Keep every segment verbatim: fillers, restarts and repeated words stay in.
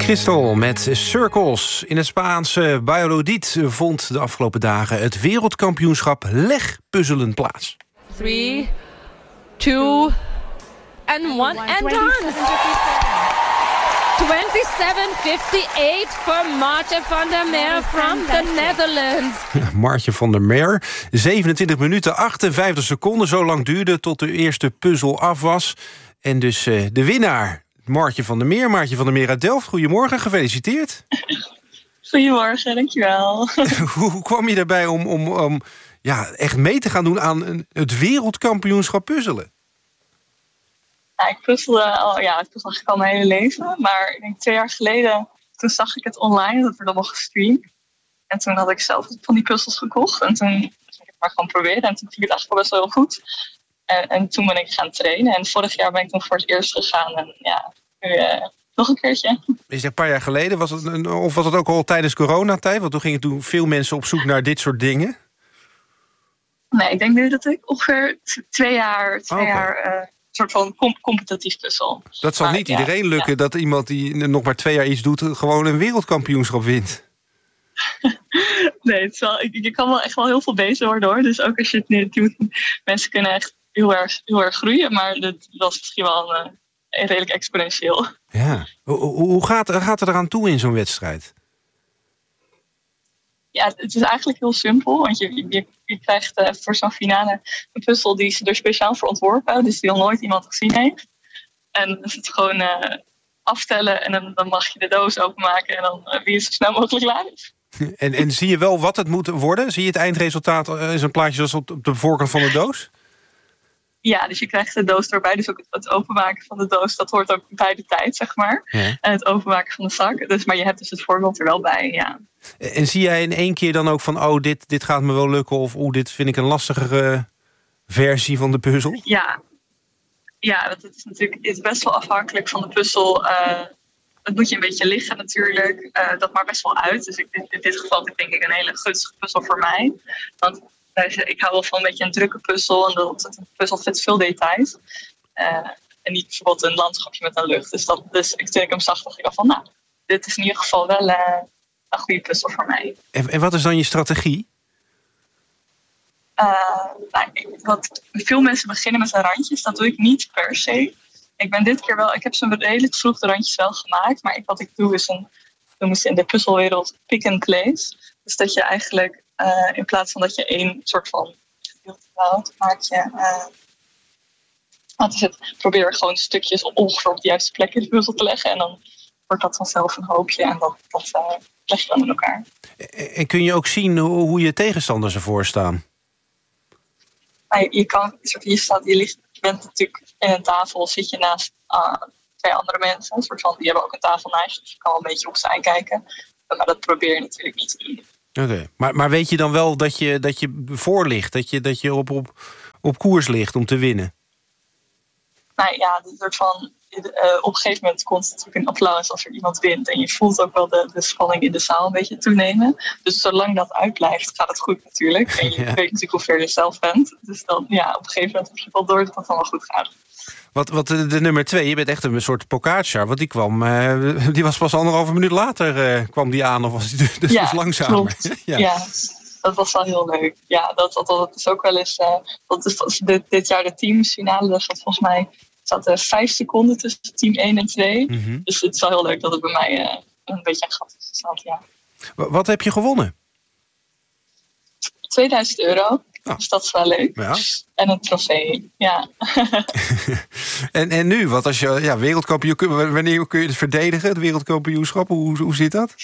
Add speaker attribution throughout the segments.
Speaker 1: Crystal met Circles. In het Spaanse Valladolid vond de afgelopen dagen het wereldkampioenschap legpuzzelen plaats.
Speaker 2: Three, two, and one, and done. twenty-seven fifty-eight for Maartje van der Meer from the Netherlands.
Speaker 1: Maartje van der Meer, zevenentwintig minuten, achtenvijftig seconden. Zo lang duurde tot de eerste puzzel af was. En dus uh, de winnaar, Maartje van der Meer. Maartje van der Meer uit Delft, goedemorgen, gefeliciteerd.
Speaker 3: Goedemorgen, dankjewel.
Speaker 1: Hoe kwam je daarbij om, om, om ja, echt mee te gaan doen aan het wereldkampioenschap puzzelen?
Speaker 3: Ja, ik puzzelde al, ja, ik puzzelde eigenlijk al mijn hele leven. Maar ik denk twee jaar geleden, toen zag ik het online, dat werd allemaal gestreamd. En toen had ik zelf van die puzzels gekocht. En toen ging ik het maar gewoon proberen. En toen ging het eigenlijk al best wel heel goed. En, en toen ben ik gaan trainen. En vorig jaar ben ik toen voor het eerst gegaan. En ja, nu uh, nog een keertje.
Speaker 1: Is het een paar jaar geleden? Was het een, of was het ook al tijdens coronatijd? Want toen gingen toen veel mensen op zoek naar dit soort dingen.
Speaker 3: Nee, ik denk nu dat ik ongeveer twee jaar... Twee
Speaker 1: okay.
Speaker 3: jaar uh, soort van com- competitief puzzel.
Speaker 1: Dat zal
Speaker 3: maar,
Speaker 1: niet
Speaker 3: ja,
Speaker 1: iedereen lukken, ja. Dat iemand die nog maar twee jaar iets doet gewoon een wereldkampioenschap wint.
Speaker 3: Nee, het is wel, ik, je kan wel echt wel heel veel bezig worden hoor. Dus ook als je het nu doet, mensen kunnen echt heel erg, heel erg groeien. Maar dat was misschien wel een, een redelijk exponentieel.
Speaker 1: Ja, hoe, hoe gaat, gaat het eraan toe in zo'n wedstrijd?
Speaker 3: Ja, het is eigenlijk heel simpel. Want je, je, je krijgt uh, voor zo'n finale een puzzel die ze er speciaal voor ontworpen. Dus die al nooit iemand gezien heeft. En dan is het gewoon uh, aftellen en dan, dan mag je de doos openmaken. En dan uh, wie zo snel mogelijk klaar is.
Speaker 1: En, en zie je wel wat het moet worden? Zie je het eindresultaat in zo'n plaatje zoals op de voorkant van de doos?
Speaker 3: Ja, dus je krijgt de doos erbij. Dus ook het openmaken van de doos, dat hoort ook bij de tijd, zeg maar. Ja. En het openmaken van de zak. Dus, maar je hebt dus het voorbeeld er wel bij, ja.
Speaker 1: En zie jij in één keer dan ook van... oh, dit, dit gaat me wel lukken of oh, dit vind ik een lastigere versie van de puzzel?
Speaker 3: Ja, ja dat is natuurlijk is best wel afhankelijk van de puzzel. Uh, dat moet je een beetje liggen natuurlijk. Uh, dat maakt best wel uit. Dus ik, in dit geval denk ik een hele gunstige puzzel voor mij. Want ik hou wel van een beetje een drukke puzzel. En dat een puzzel met veel details. Uh, en niet bijvoorbeeld een landschapje met een lucht. Dus, dat, dus ik, toen ik hem zag, dacht ik al van... nou, dit is in ieder geval wel uh, een goede puzzel voor mij.
Speaker 1: En, en wat is dan je strategie?
Speaker 3: Uh, nou, wat, veel mensen beginnen met een randjes. Dat doe ik niet per se. Ik ben dit keer wel... Ik heb ze redelijk vroeg de randjes wel gemaakt. Maar ik, wat ik doe is een... noemen ze in de puzzelwereld pick and place. Dus dat je eigenlijk... Uh, in plaats van dat je één soort van gedeelte houdt, maak je... Uh, wat is het? Probeer gewoon stukjes op ongeveer op de juiste plek in de puzzel te leggen. En dan wordt dat vanzelf een hoopje. En dat, dat uh, leg je dan in elkaar.
Speaker 1: En kun je ook zien hoe je tegenstanders ervoor staan?
Speaker 3: Nou, je, kan, je, staat, je, ligt, je bent natuurlijk in een tafel, zit je naast uh, twee andere mensen. Een soort van, die hebben ook een tafel naast je, dus je kan wel een beetje opzij kijken. Maar dat probeer je natuurlijk niet te doen.
Speaker 1: Oké, okay. maar, maar weet je dan wel dat je, dat je voor ligt? Dat je, dat je op, op, op koers ligt om te winnen?
Speaker 3: Nou ja, een soort van, uh, op een gegeven moment komt natuurlijk een applaus als er iemand wint. En je voelt ook wel de, de spanning in de zaal een beetje toenemen. Dus zolang dat uitblijft, gaat het goed natuurlijk. En je ja. weet natuurlijk hoe ver je zelf bent. Dus dan, ja, op een gegeven moment heb je wel door dat het dan wel goed gaat.
Speaker 1: Wat, wat de, de nummer twee, je bent echt een soort Pogacar. Want die kwam, uh, die was pas anderhalve minuut later uh, kwam die aan. Of was die dus, dus
Speaker 3: ja,
Speaker 1: langzamer?
Speaker 3: ja. ja, dat was wel heel leuk. Ja, dat, dat, dat is ook wel eens... Uh, dat is dit, dit jaar de teamsfinale. Dus dat volgens mij zat er vijf seconden tussen team één en twee. Mm-hmm. Dus het is wel heel leuk dat het bij mij uh, een beetje een gat is gesteld, ja.
Speaker 1: Wat heb je gewonnen?
Speaker 3: tweeduizend euro. Oh. Dus dat is wel leuk.
Speaker 1: Ja.
Speaker 3: En een trofee, ja.
Speaker 1: en, en nu, wat als je ja, wereldkampioen... Wanneer kun je het verdedigen, het wereldkampioenschap? Hoe, hoe zit dat?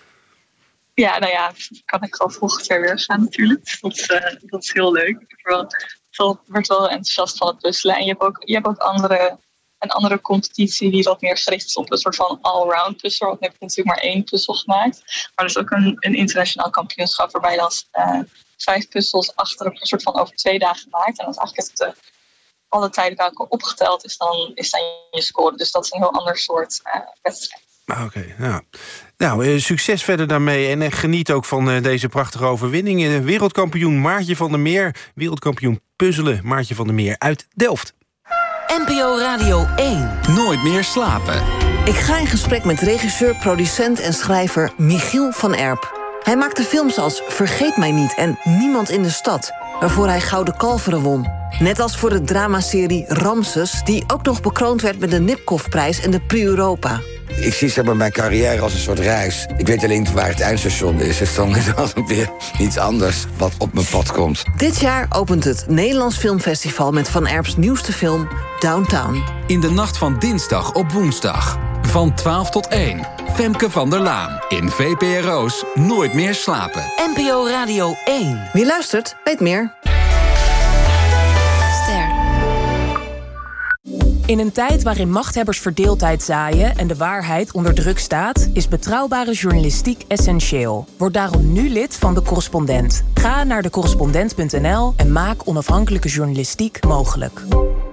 Speaker 3: Ja, nou ja, kan ik gewoon volgend jaar weer gaan natuurlijk. Dat is, uh, dat is heel leuk. Ik word wel, word wel enthousiast van het puzzelen. En je hebt ook, je hebt ook andere, een andere competitie die wat meer gericht is op een soort van all-round puzzel. Want nu heb ik natuurlijk maar één puzzel gemaakt. Maar er is ook een, een internationaal kampioenschap waarbij dan... Uh, vijf puzzels achter een soort van over twee dagen gemaakt. En als eigenlijk het uh, alle tijden bij elkaar opgeteld is, dan is dan je score. Dus dat is een heel ander soort uh, wedstrijd.
Speaker 1: Oké, okay, ja. Nou, uh, succes verder daarmee. En uh, geniet ook van uh, deze prachtige overwinning. Uh, wereldkampioen Maartje van der Meer. Wereldkampioen puzzelen Maartje van der Meer uit Delft.
Speaker 4: N P O Radio één.
Speaker 5: Nooit meer slapen.
Speaker 4: Ik ga in gesprek met regisseur, producent en schrijver Michiel van Erp. Hij maakte films als Vergeet mij niet en Niemand in de stad, waarvoor hij Gouden Kalveren won. Net als voor de dramaserie Ramses, die ook nog bekroond werd met de Nipkoff-prijs en de Prix Europa.
Speaker 5: Ik zie zeg maar, mijn carrière als een soort reis. Ik weet alleen niet waar het eindstation is. Dus dan is er weer iets anders wat op mijn pad komt.
Speaker 4: Dit jaar opent het Nederlands Filmfestival met Van Erps nieuwste film Downtown.
Speaker 6: In de nacht van dinsdag op woensdag. Van twaalf tot één. Femke van der Laan. In V P R O's Nooit meer slapen.
Speaker 4: N P O Radio één. Wie luistert, weet meer.
Speaker 7: In een tijd waarin machthebbers verdeeldheid zaaien en de waarheid onder druk staat, is betrouwbare journalistiek essentieel. Word daarom nu lid van De Correspondent. Ga naar de correspondent punt n l en maak onafhankelijke journalistiek mogelijk.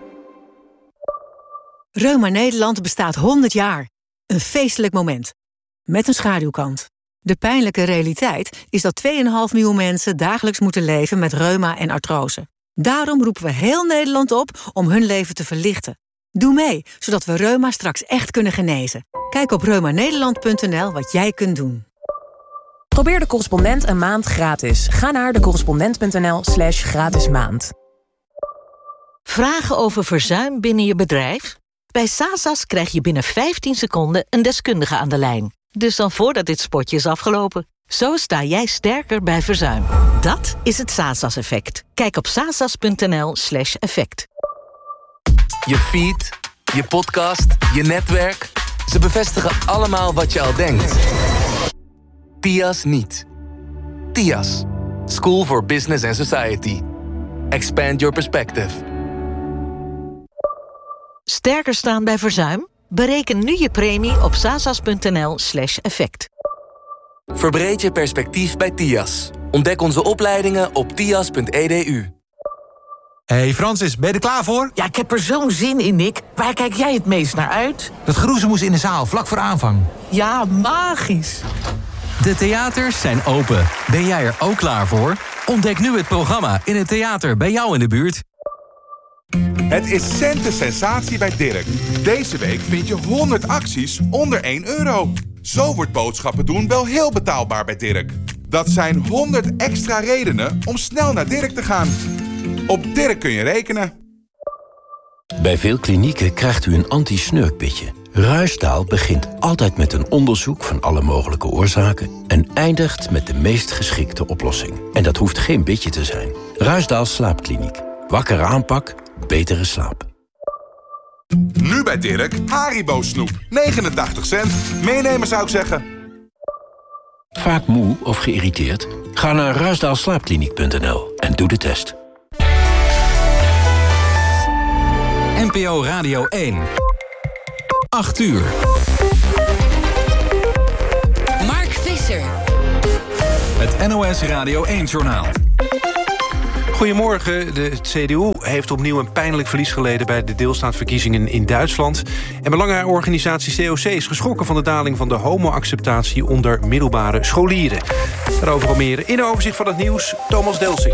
Speaker 8: Reuma Nederland bestaat honderd jaar. Een feestelijk moment. Met een schaduwkant. De pijnlijke realiteit is dat twee komma vijf miljoen mensen dagelijks moeten leven met reuma en artrose. Daarom roepen we heel Nederland op om hun leven te verlichten. Doe mee, zodat we reuma straks echt kunnen genezen. Kijk op reuma nederland punt n l wat jij kunt doen.
Speaker 7: Probeer De Correspondent een maand gratis. Ga naar de correspondent punt n l slash gratis maand.
Speaker 9: Vragen over verzuim binnen je bedrijf? Bij Sasas krijg je binnen vijftien seconden een deskundige aan de lijn. Dus dan voordat dit spotje is afgelopen. Zo sta jij sterker bij verzuim. Dat is het Sasas-effect. Kijk op sasas punt n l slash effect.
Speaker 10: Je feed, je podcast, je netwerk. Ze bevestigen allemaal wat je al denkt. T I A S niet. T I A S. School for Business and Society. Expand your perspective.
Speaker 9: Sterker staan bij verzuim? Bereken nu je premie op sasas punt n l slash effect.
Speaker 10: Verbreed je perspectief bij T I A S. Ontdek onze opleidingen op t i a s punt e d u.
Speaker 11: Hey Francis, ben je er klaar voor?
Speaker 12: Ja, ik heb er zo'n zin in, Nick. Waar kijk jij het meest naar uit?
Speaker 11: Dat geroezemoes in de zaal, vlak voor aanvang.
Speaker 12: Ja, magisch.
Speaker 13: De theaters zijn open. Ben jij er ook klaar voor? Ontdek nu het programma in het theater bij jou in de buurt.
Speaker 14: Het is centen sensatie bij Dirk. Deze week vind je honderd acties onder één euro. Zo wordt boodschappen doen wel heel betaalbaar bij Dirk. Dat zijn honderd extra redenen om snel naar Dirk te gaan. Op Dirk kun je rekenen.
Speaker 15: Bij veel klinieken krijgt u een anti-snurkbitje. Ruisdaal begint altijd met een onderzoek van alle mogelijke oorzaken en eindigt met de meest geschikte oplossing. En dat hoeft geen bitje te zijn. Ruisdaal Slaapkliniek. Wakkere aanpak, betere slaap.
Speaker 14: Nu bij Dirk, Haribo snoep. negenentachtig cent. Meenemen zou ik zeggen.
Speaker 15: Vaak moe of geïrriteerd? Ga naar ruisdaal slaapkliniek punt n l en doe de test.
Speaker 6: N P O Radio één. acht uur.
Speaker 2: Mark Visser.
Speaker 6: Het N O S Radio één-journaal.
Speaker 1: Goedemorgen. De C D U heeft opnieuw een pijnlijk verlies geleden bij de deelstaatverkiezingen in Duitsland. En belangenorganisatie C O C is geschrokken van de daling van de homo-acceptatie onder middelbare scholieren. Daarover al meer in een overzicht van het nieuws. Thomas Delsing.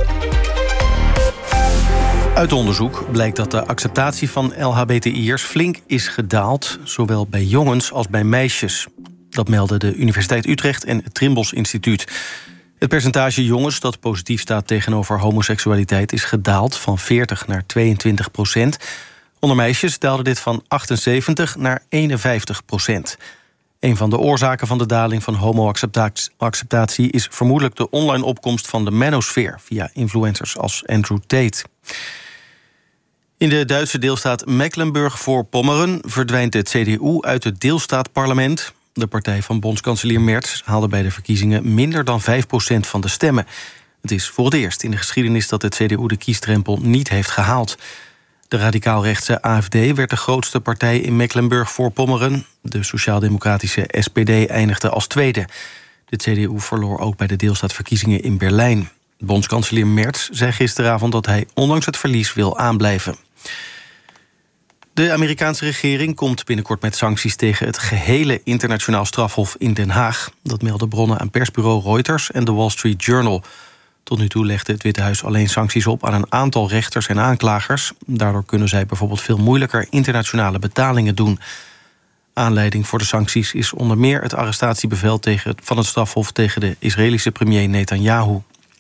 Speaker 16: Uit onderzoek blijkt dat de acceptatie van L H B T I'ers flink is gedaald, zowel bij jongens als bij meisjes. Dat melden de Universiteit Utrecht en het Trimbos Instituut. Het percentage jongens dat positief staat tegenover homoseksualiteit is gedaald van veertig naar tweeëntwintig procent. Onder meisjes daalde dit van achtenzeventig naar eenenvijftig procent. Een van de oorzaken van de daling van homo-acceptatie is vermoedelijk de online opkomst van de manosfeer via influencers als Andrew Tate. In de Duitse deelstaat Mecklenburg-Voorpommeren verdwijnt het C D U uit het deelstaatparlement. De partij van bondskanselier Merz haalde bij de verkiezingen minder dan vijf procent van de stemmen. Het is voor het eerst in de geschiedenis dat het C D U de kiesdrempel niet heeft gehaald. De radicaal-rechtse A F D werd de grootste partij in Mecklenburg-Voorpommeren. De sociaal-democratische S P D eindigde als tweede. De C D U verloor ook bij de deelstaatverkiezingen in Berlijn. Bondskanselier Merz zei gisteravond dat hij ondanks het verlies wil aanblijven. De Amerikaanse regering komt binnenkort met sancties tegen het gehele internationaal strafhof in Den Haag. Dat melden bronnen aan persbureau Reuters en de Wall Street Journal. Tot nu toe legde het Witte Huis alleen sancties op aan een aantal rechters en aanklagers. Daardoor kunnen zij bijvoorbeeld veel moeilijker internationale betalingen doen. Aanleiding voor de sancties is onder meer het arrestatiebevel tegen, van het strafhof tegen de Israëlische premier Netanyahu.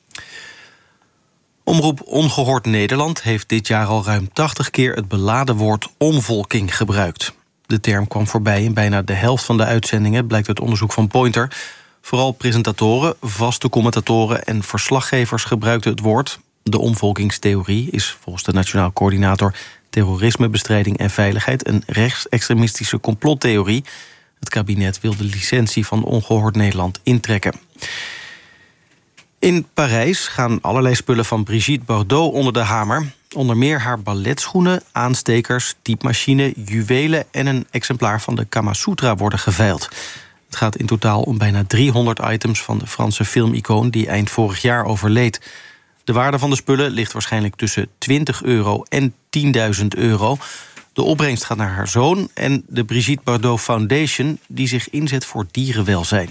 Speaker 16: Omroep Ongehoord Nederland heeft dit jaar al ruim tachtig keer het beladen woord omvolking gebruikt. De term kwam voorbij in bijna de helft van de uitzendingen, blijkt uit onderzoek van Pointer. Vooral presentatoren, vaste commentatoren en verslaggevers gebruikten het woord. De omvolkingstheorie is volgens de Nationaal Coördinator Terrorismebestrijding en Veiligheid een rechtsextremistische complottheorie. Het kabinet wil de licentie van Ongehoord Nederland intrekken. In Parijs gaan allerlei spullen van Brigitte Bardot onder de hamer. Onder meer haar balletschoenen, aanstekers, typemachine, juwelen en een exemplaar van de Kama Sutra worden geveild. Het gaat in totaal om bijna driehonderd items van de Franse filmicoon die eind vorig jaar overleed. De waarde van de spullen ligt waarschijnlijk tussen twintig euro en tienduizend euro. De opbrengst gaat naar haar zoon en de Brigitte Bardot Foundation, die zich inzet voor dierenwelzijn.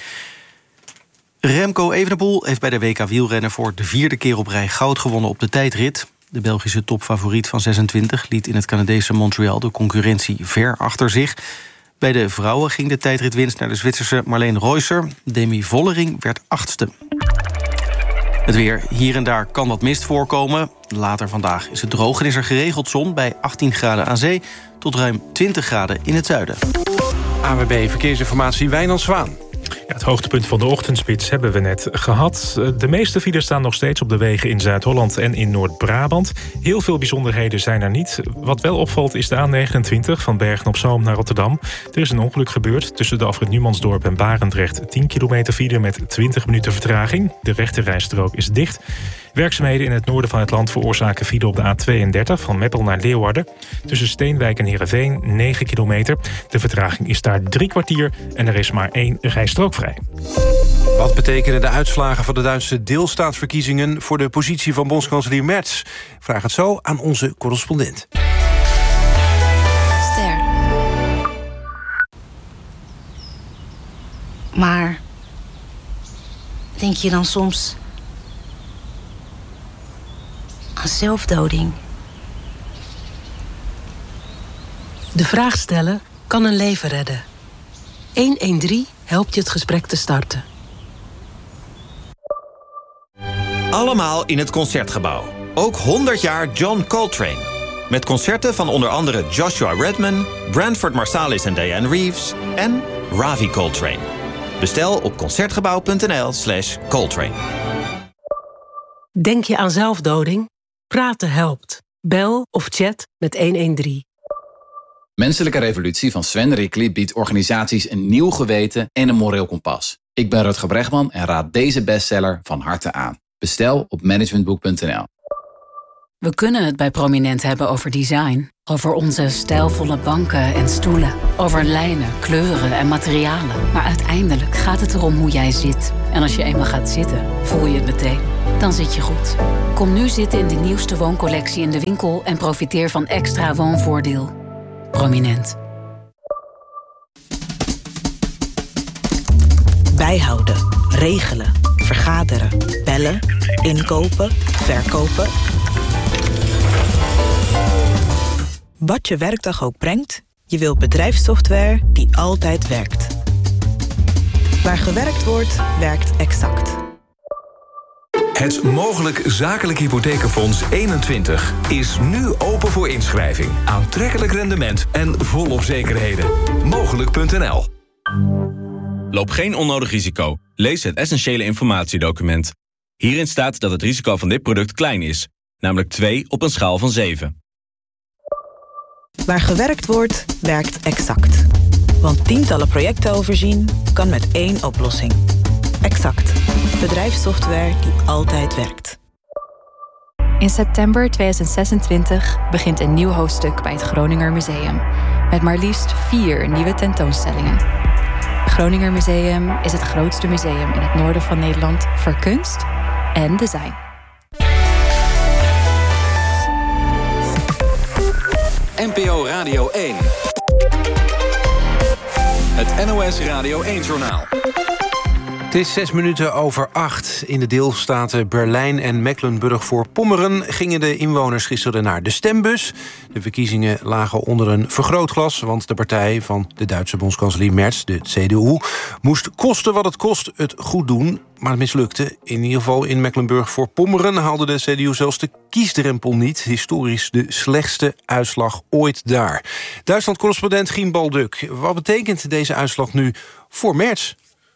Speaker 16: Remco Evenepoel heeft bij de W K wielrennen voor de vierde keer op rij goud gewonnen op de tijdrit. De Belgische topfavoriet van zesentwintig liet in het Canadese Montreal de concurrentie ver achter zich. Bij de vrouwen ging de tijdritwinst naar de Zwitserse Marleen Reusser. Demi Vollering werd achtste. Het weer. Hier en daar kan wat mist voorkomen. Later vandaag is het droog en is er geregeld zon bij achttien graden aan zee tot ruim twintig graden in het zuiden.
Speaker 1: A W B Verkeersinformatie, Wijnand Zwaan.
Speaker 17: Ja, het hoogtepunt van de ochtendspits hebben we net gehad. De meeste files staan nog steeds op de wegen in Zuid-Holland en in Noord-Brabant. Heel veel bijzonderheden zijn er niet. Wat wel opvalt is de A negenentwintig van Bergen-op-Zoom naar Rotterdam. Er is een ongeluk gebeurd tussen de afrit Numansdorp en Barendrecht. tien kilometer file met twintig minuten vertraging. De rechterrijstrook is dicht. Werkzaamheden in het noorden van het land veroorzaken file op de A tweeëndertig... van Meppel naar Leeuwarden. Tussen Steenwijk en Heerenveen, negen kilometer. De vertraging is daar drie kwartier en er is maar één rijstrook vrij.
Speaker 1: Wat betekenen de uitslagen van de Duitse deelstaatsverkiezingen voor de positie van bondskanselier Merz? Vraag het zo aan onze correspondent.
Speaker 18: Ster. Maar denk je dan soms aan zelfdoding?
Speaker 19: De vraag stellen kan een leven redden. honderddertien helpt je het gesprek te starten.
Speaker 20: Allemaal in het Concertgebouw. Ook honderd jaar John Coltrane. Met concerten van onder andere Joshua Redman, Branford Marsalis en Diane Reeves en Ravi Coltrane. Bestel op concertgebouw.nl slash Coltrane.
Speaker 19: Denk je aan zelfdoding? Praten helpt. Bel of chat met honderddertien.
Speaker 21: Menselijke Revolutie van Sven Rickly biedt organisaties een nieuw geweten en een moreel kompas. Ik ben Rutger Bregman en raad deze bestseller van harte aan. Bestel op managementboek punt n l.
Speaker 22: We kunnen het bij Prominent hebben over design. Over onze stijlvolle banken en stoelen. Over lijnen, kleuren en materialen. Maar uiteindelijk gaat het erom hoe jij zit. En als je eenmaal gaat zitten, voel je het meteen. Dan zit je goed. Kom nu zitten in de nieuwste wooncollectie in de winkel en profiteer van extra woonvoordeel. Prominent.
Speaker 23: Bijhouden, regelen, vergaderen, bellen, inkopen, verkopen. Wat je werkdag ook brengt, je wilt bedrijfssoftware die altijd werkt. Waar gewerkt wordt, werkt Exact.
Speaker 24: Het Mogelijk Zakelijk Hypothekenfonds eenentwintig is nu open voor inschrijving. Aantrekkelijk rendement en volop zekerheden. Mogelijk punt n l.
Speaker 25: Loop geen onnodig risico. Lees het essentiële informatiedocument. Hierin staat dat het risico van dit product klein is. Namelijk twee op een schaal van zeven.
Speaker 23: Waar gewerkt wordt, werkt Exact. Want tientallen projecten overzien kan met één oplossing. Exact. Bedrijfssoftware die altijd werkt.
Speaker 26: In september tweeduizend zesentwintig begint een nieuw hoofdstuk bij het Groninger Museum. Met maar liefst vier nieuwe tentoonstellingen. Het Groninger Museum is het grootste museum in het noorden van Nederland voor kunst en design.
Speaker 13: N P O Radio één. Het N O S Radio één-journaal.
Speaker 1: Het is zes minuten over acht. In de deelstaten Berlijn en Mecklenburg-Voorpommeren gingen de inwoners gisteren naar de stembus. De verkiezingen lagen onder een vergrootglas, want de partij van de Duitse bondskanselier Merz, de C D U, moest kosten wat het kost het goed doen. Maar het mislukte. In ieder geval in Mecklenburg-Voorpommeren haalde de C D U zelfs de kiesdrempel niet. Historisch de slechtste uitslag ooit daar. Duitsland-correspondent Gien Balduk. Wat betekent deze uitslag nu voor Merz?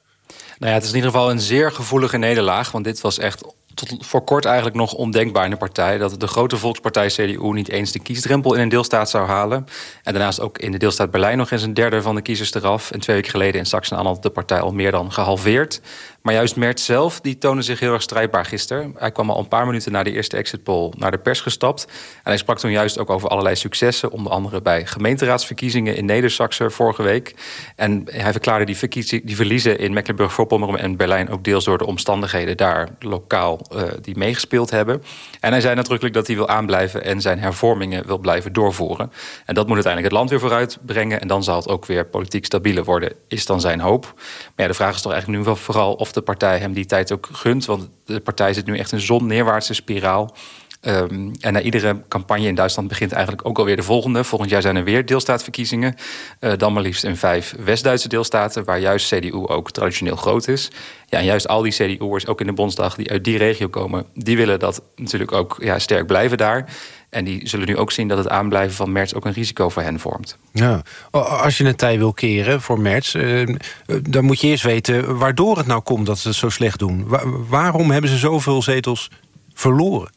Speaker 3: Nou ja, het is in ieder geval een zeer gevoelige nederlaag. Want dit was echt tot voor kort eigenlijk nog ondenkbaar in de partij. Dat de grote volkspartij C D U niet eens de kiesdrempel in een deelstaat zou halen. En daarnaast ook in de deelstaat Berlijn nog eens een derde van de kiezers eraf. En twee weken geleden in Sachsen-Anhalt de partij al meer dan gehalveerd. Maar juist Merz zelf, die toonde zich heel erg strijdbaar gisteren. Hij kwam al een paar minuten na de eerste exit poll naar de pers gestapt. En hij sprak toen juist ook over allerlei successen. Onder andere bij gemeenteraadsverkiezingen in Neder-Saxen vorige week. En hij verklaarde die, verkiezing, die verliezen in Mecklenburg-Voorpommeren en Berlijn ook deels door de omstandigheden daar lokaal uh, die meegespeeld hebben. En hij zei nadrukkelijk dat hij wil aanblijven en zijn hervormingen wil blijven doorvoeren. En dat moet uiteindelijk het land weer vooruit brengen. En dan zal het ook weer politiek stabieler worden, is dan zijn hoop. Maar ja, de vraag is toch eigenlijk nu wel vooral of de partij hem die tijd ook gunt. Want de partij zit nu echt in zo'n neerwaartse spiraal. Um, en na iedere campagne in Duitsland begint eigenlijk ook alweer de volgende. Volgend jaar zijn er weer deelstaatverkiezingen. Uh, dan maar liefst in vijf West-Duitse deelstaten, waar juist C D U ook traditioneel groot is. Ja, en juist al die C D U'ers, ook in de Bondsdag, die uit die regio komen, die willen dat natuurlijk ook ja, sterk blijven daar. En die zullen nu ook zien dat het aanblijven van Merz ook een risico voor hen vormt.
Speaker 1: Ja, als je een tij wil keren voor Merz, uh, dan moet je eerst weten waardoor het nou komt dat ze het zo slecht doen. Wa- waarom hebben ze zoveel zetels verloren?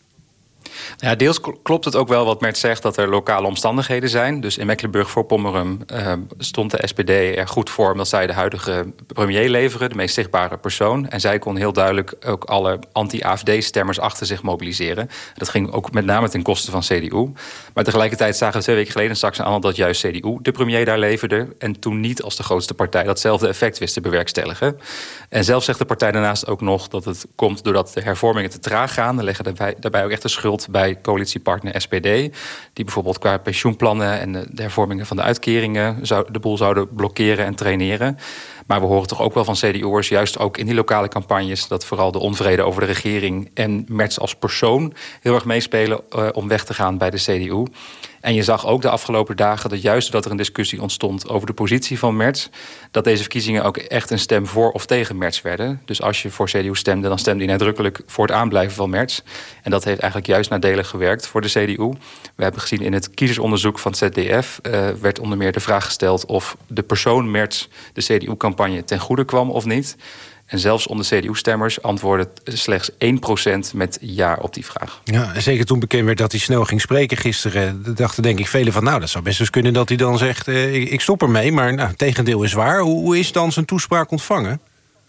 Speaker 3: Ja, deels klopt het ook wel wat Merz zegt, dat er lokale omstandigheden zijn. Dus in Mecklenburg-Voorpommeren uh, stond de S P D er goed voor, omdat zij de huidige premier leveren, de meest zichtbare persoon. En zij kon heel duidelijk ook alle anti-A F D-stemmers achter zich mobiliseren. Dat ging ook met name ten koste van C D U. Maar tegelijkertijd zagen we twee weken geleden in Sachsen-Anhalt dat juist C D U de premier daar leverde en toen niet als de grootste partij datzelfde effect wist te bewerkstelligen. En zelf zegt de partij daarnaast ook nog dat het komt doordat de hervormingen te traag gaan. Dan leggen daarbij, daarbij ook echt de schuld bij coalitiepartner S P D, die bijvoorbeeld qua pensioenplannen en de hervormingen van de uitkeringen zou, de boel zouden blokkeren en traineren. Maar we horen toch ook wel van C D U'ers, juist ook in die lokale campagnes, dat vooral de onvrede over de regering en Merz als persoon heel erg meespelen uh, om weg te gaan bij de C D U. En je zag ook de afgelopen dagen dat juist doordat er een discussie ontstond over de positie van Merz, dat deze verkiezingen ook echt een stem voor of tegen Merz werden. Dus als je voor C D U stemde, dan stemde je nadrukkelijk voor het aanblijven van Merz. En dat heeft eigenlijk juist nadelig gewerkt voor de C D U. We hebben gezien in het kiezersonderzoek van het Z D F uh, werd onder meer de vraag gesteld of de persoon Merz de C D U-campagne ten goede kwam of niet. En zelfs onder C D U-stemmers antwoordde slechts één procent met ja op die vraag.
Speaker 1: Ja, en zeker toen bekend werd dat hij snel ging spreken gisteren, dachten denk ik velen van, nou, dat zou best eens kunnen dat hij dan zegt, eh, ik stop ermee, maar nou, het tegendeel is waar. Hoe, hoe is dan zijn toespraak ontvangen?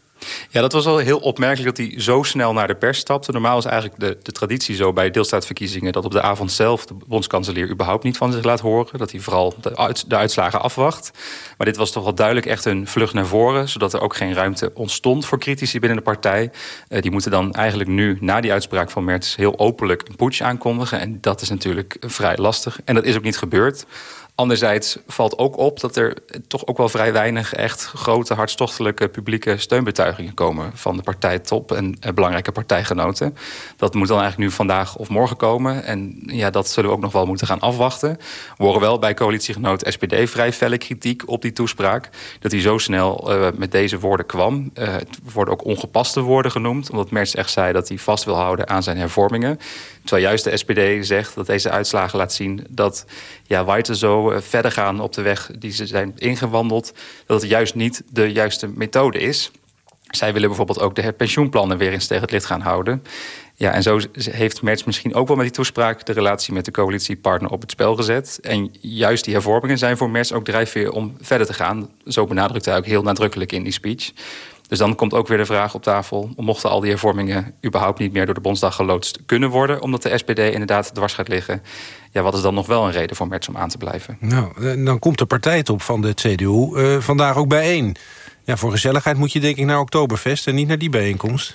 Speaker 3: Ja, dat was wel heel opmerkelijk dat hij zo snel naar de pers stapte. Normaal is eigenlijk de, de traditie zo bij deelstaatverkiezingen dat op de avond zelf de bondskanselier überhaupt niet van zich laat horen. Dat hij vooral de, uit, de uitslagen afwacht. Maar dit was toch wel duidelijk echt een vlucht naar voren, zodat er ook geen ruimte ontstond voor critici binnen de partij. Uh, die moeten dan eigenlijk nu, na die uitspraak van Merz, heel openlijk een putsch aankondigen. En dat is natuurlijk vrij lastig. En dat is ook niet gebeurd. Anderzijds valt ook op dat er toch ook wel vrij weinig echt grote, hartstochtelijke publieke steunbetuigingen komen van de partijtop en belangrijke partijgenoten. Dat moet dan eigenlijk nu vandaag of morgen komen. En ja, dat zullen we ook nog wel moeten gaan afwachten. We horen wel bij coalitiegenoot S P D vrij felle kritiek op die toespraak. Dat hij zo snel uh, met deze woorden kwam. Uh, het worden ook ongepaste woorden genoemd, omdat Merz echt zei dat hij vast wil houden aan zijn hervormingen. Terwijl juist de S P D zegt dat deze uitslagen laat zien dat ja, Weiter zo verder gaan op de weg die ze zijn ingewandeld, dat het juist niet de juiste methode is. Zij willen bijvoorbeeld ook de pensioenplannen weer eens tegen het licht gaan houden. Ja, en zo heeft Merz misschien ook wel met die toespraak de relatie met de coalitiepartner op het spel gezet. En juist die hervormingen zijn voor Merz ook drijfveer om verder te gaan. Zo benadrukt hij ook heel nadrukkelijk in die speech. Dus dan komt ook weer de vraag op tafel, mochten al die hervormingen überhaupt niet meer door de Bondsdag geloodst kunnen worden, omdat de S P D inderdaad dwars gaat liggen. Ja, wat is dan nog wel een reden voor Merz om aan te blijven?
Speaker 1: Nou, dan komt de partijtop van de C D U uh, vandaag ook bijeen. Ja, voor gezelligheid moet je denk ik naar Oktoberfest en niet naar die bijeenkomst.